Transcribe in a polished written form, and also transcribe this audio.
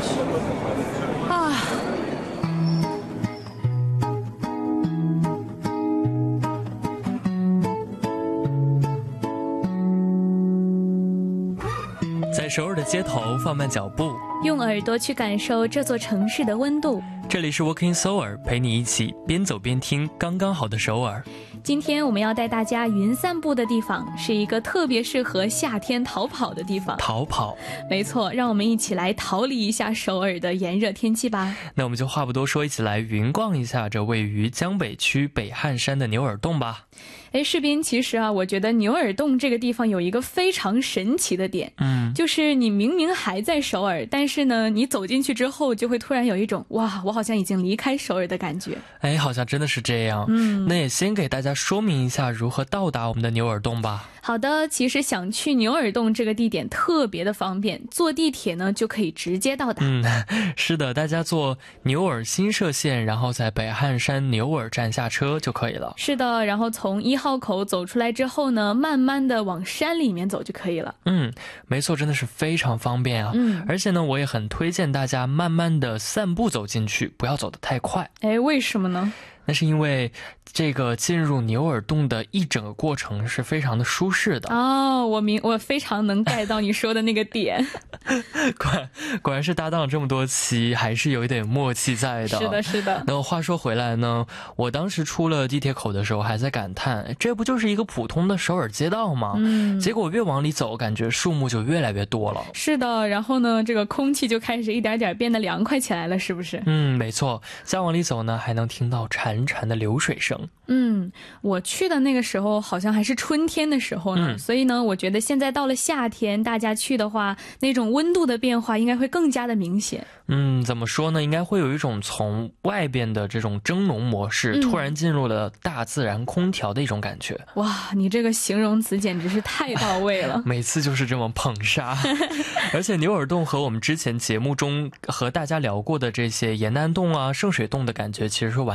啊。 在首尔的街头放慢脚步， 用耳朵去感受这座城市的温度。 这里是 Walking Seoul， 陪你一起边走边听刚刚好的首尔。 今天我们要带大家云散步的地方是一个特别适合夏天逃跑的地方。 逃跑， 没错，让我们一起来逃离一下首尔的炎热天气吧。 那我们就话不多说，一起来云逛一下这位于江北区北汉山的牛耳洞吧。 士斌，其实我觉得牛耳洞这个地方有一个非常神奇的点，就是你明明还在首尔，但是呢，你走进去之后就会突然有一种哇，我好像已经离开首尔的感觉。 好像真的是这样。那也先给大家说明一下如何到达我们的牛耳洞吧。 好的，其实想去牛耳洞这个地点特别的方便，坐地铁呢就可以直接到达。 是的，大家坐牛耳新社线，然后在北汉山牛耳站下车就可以了。 是的，然后从1号口走出来之后呢，慢慢的往山里面走就可以了。 没错，真的是非常方便啊。而且呢，我也很推荐大家慢慢的散步走进去，不要走得太快。 为什么呢？ 那是因为这个进入牛耳洞的一整个过程是非常的舒适的。 我非常能 get 到你说的那个点。 果然是搭档这么多期，还是有一点默契在的。 是的，是的。 那话说回来呢，我当时出了地铁口的时候还在感叹，这不就是一个普通的首尔街道吗？结果越往里走，感觉树木就越来越多了。 是的，然后呢，这个空气就开始一点点变得凉快起来了，是不是？ 没错。再往里走呢，还能听到潺潺的流水声。 我去的那个时候好像还是春天的时候呢，所以呢，我觉得现在到了夏天，大家去的话，那种温度的变化应该会更加的明显。 怎么说呢？应该会有一种从外边的这种蒸笼模式，突然进入了大自然空调的一种感觉。 哇，你这个形容词简直是太到位了。 每次就是这么捧杀。而且牛耳洞和我们之前节目中和大家聊过的这些延安洞啊、圣水洞的感觉其实是完